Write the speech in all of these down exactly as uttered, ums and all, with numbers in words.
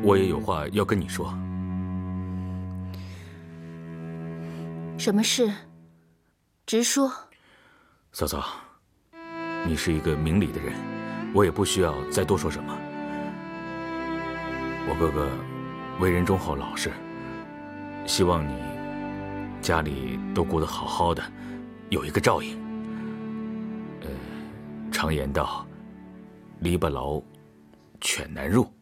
我也有话要跟你说。 什么事？直说。 嫂嫂，你是一个明理的人，我也不需要再多说什么。我哥哥为人忠厚老实，希望你家里都过得好好的，有一个照应。呃，常言道，篱笆牢，犬难入。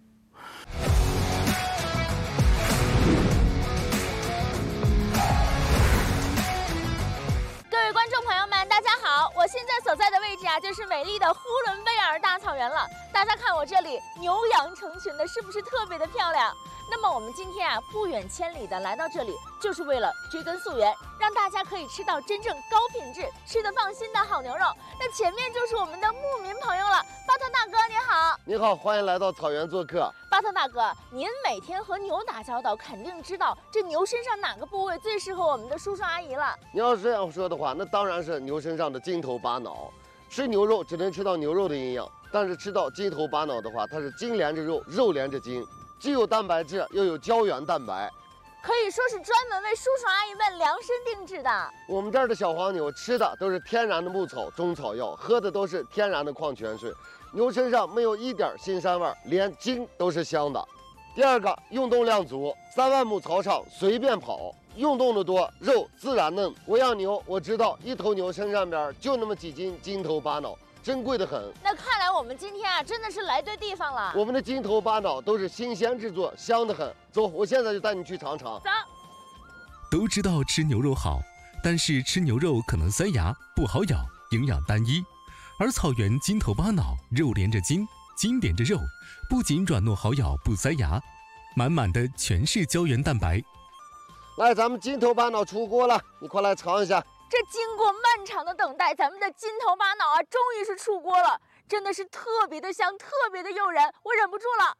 我现在所在的位置啊，就是美丽的呼伦贝尔大草原了。大家看我这里牛羊成群的，是不是特别的漂亮？那么我们今天啊，不远千里的来到这里，就是为了追根溯源，让大家可以吃到真正高品质、吃得放心的好牛肉。那前面就是我们的牧民朋友了，巴特大哥你好。 你好，欢迎来到草原做客。 巴特大哥，您每天和牛打交道，肯定知道这牛身上哪个部位最适合我们的叔叔阿姨了。 你要是这样说的话，那当然是牛身上的筋头巴脑。吃牛肉只能吃到牛肉的营养，但是吃到筋头巴脑的话，它是筋连着肉，肉连着筋，既有蛋白质，又有胶原蛋白， 可以说是专门为叔叔阿姨们量身定制的。 我们这儿的小黄牛吃的都是天然的牧草、中草药，喝的都是天然的矿泉水，牛身上没有一点腥膻味，连筋都是香的。第二个，运动量足，三万亩草场随便跑，运动的多，肉自然嫩。我养牛，我知道一头牛身上边就那么几斤筋头巴脑，珍贵的很。 那看来我们今天啊，真的是来对地方了。 我们的筋头巴脑都是新鲜制作，香得很。走，我现在就带你去尝尝。 走。 都知道吃牛肉好，但是吃牛肉可能塞牙，不好咬，营养单一。而草原筋头巴脑，肉连着筋，筋连着肉，不仅软糯好咬不塞牙，满满的全是胶原蛋白。 来，咱们筋头巴脑出锅了，你快来尝一下。 这经过漫长的等待，咱们的筋头巴脑啊，终于是出锅了，真的是特别的香，特别的诱人，我忍不住了。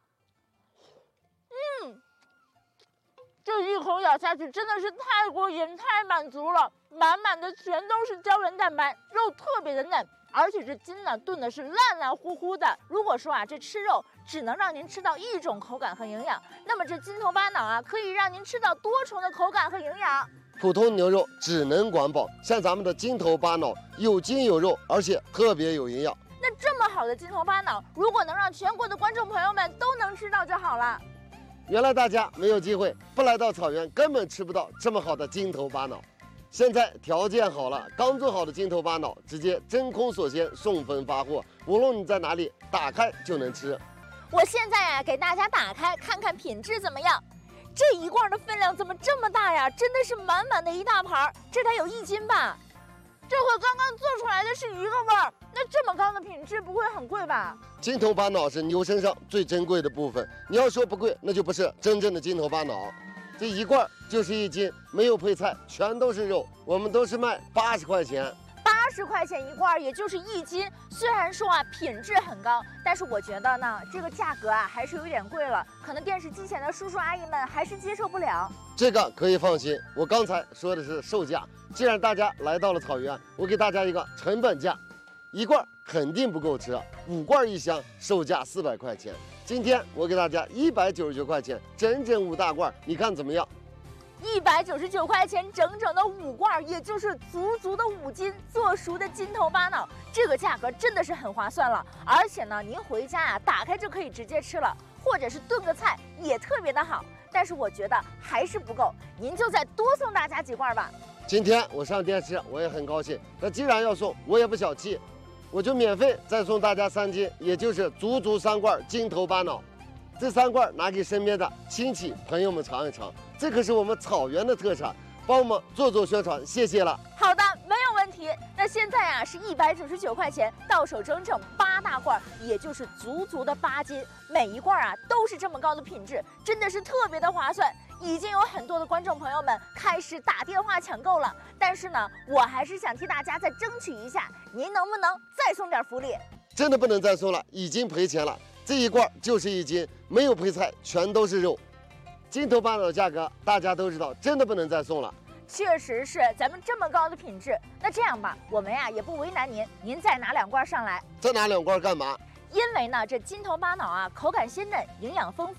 嗯，这一口咬下去真的是太过瘾，太满足了，满满的全都是胶原蛋白，肉特别的嫩。而且这筋呢炖的是烂烂乎乎的。如果说啊这吃肉只能让您吃到一种口感和营养，那么这筋头巴脑啊可以让您吃到多重的口感和营养。 普通牛肉只能管饱，像咱们的筋头巴脑有筋有肉，而且特别有营养。 那这么好的筋头巴脑，如果能让全国的观众朋友们都能吃到就好了。 原来大家没有机会，不来到草原根本吃不到这么好的筋头巴脑。现在条件好了，刚做好的筋头巴脑直接真空锁鲜送分发货，无论你在哪里，打开就能吃。 我现在呀、啊、给大家打开看看品质怎么样。这一罐的分量怎么这么大呀？真的是满满的一大盘，这得有一斤吧？这和刚刚做出来的是一个味儿，那这么高的品质不会很贵吧？ 筋头巴脑是牛身上最珍贵的部分，你要说不贵，那就不是真正的筋头巴脑。这一罐就是一斤，没有配菜，全都是肉。我们都是卖八十块钱， 八十块钱一罐，也就是一斤。虽然说啊品质很高，但是我觉得呢，这个价格啊还是有点贵了，可能电视机前的叔叔阿姨们还是接受不了。 这个可以放心，我刚才说的是售价。既然大家来到了草原，我给大家一个成本价，一罐肯定不够吃，五罐一箱，售价四百块钱。今天我给大家一百九十九块钱，整整五大罐，你看怎么样？ 一百九十九块钱，整整的五罐，也就是足足的五斤做熟的筋头巴脑，这个价格真的是很划算了。而且呢，您回家啊，打开就可以直接吃了，或者是炖个菜也特别的好。但是我觉得还是不够，您就再多送大家几罐吧。 今天我上电视，我也很高兴。那既然要送，我也不小气。我就免费再送大家三斤，也就是足足三罐筋头巴脑。这三罐拿给身边的亲戚朋友们尝一尝，这可是我们草原的特产，帮我们做做宣传，谢谢了。 好的，没有问题。那现在啊是一百九十九块钱，到手整整八大罐，也就是足足的八斤，每一罐啊都是这么高的品质，真的是特别的划算。已经有很多的观众朋友们开始打电话抢购了，但是呢，我还是想替大家再争取一下，您能不能再送点福利？ 真的不能再送了，已经赔钱了。这一罐就是一斤，没有配菜，全都是肉。筋头巴脑的价格大家都知道，真的不能再送了。 确实是，咱们这么高的品质，那这样吧，我们呀也不为难您，您再拿两罐上来。 再拿两罐干嘛？ 因为呢，这筋头巴脑啊，口感鲜嫩，营养丰富。